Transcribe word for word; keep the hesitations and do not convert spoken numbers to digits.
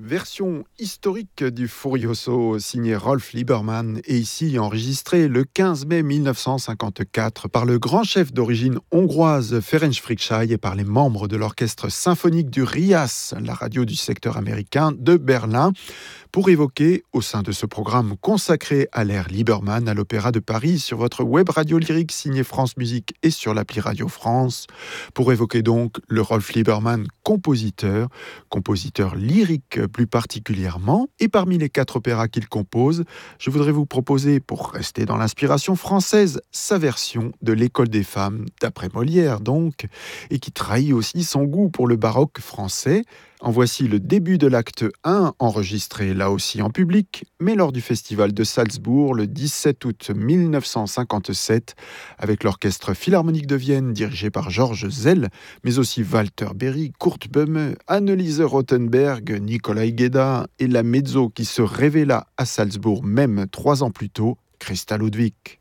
version historique du Furioso signé Rolf Liebermann est ici enregistré le quinze mai mille neuf cent cinquante-quatre par le grand chef d'origine hongroise Ferenc Fricsay et par les membres de l'orchestre symphonique du R I A S, la radio du secteur américain de Berlin, pour évoquer, au sein de ce programme consacré à l'ère Liebermann à l'Opéra de Paris sur votre web radio lyrique signée France Musique et sur l'appli Radio France, pour évoquer donc le Rolf Liebermann compositeur, compositeur lyrique plus particulièrement, et parmi les quatre opéras qu'il compose, je voudrais vous proposer, pour rester dans l'inspiration française, sa version de l'École des femmes, d'après Molière donc, et qui trahit aussi son goût pour le baroque français. En voici le début de l'acte un, enregistré là aussi en public, mais lors du festival de Salzbourg le dix-sept août mille neuf cent cinquante-sept, avec l'orchestre philharmonique de Vienne dirigé par Georges Zell, mais aussi Walter Berry, Kurt Böhme, Anneliese Rothenberg, Nikolai Gedda et la mezzo qui se révéla à Salzbourg même trois ans plus tôt, Christa Ludwig.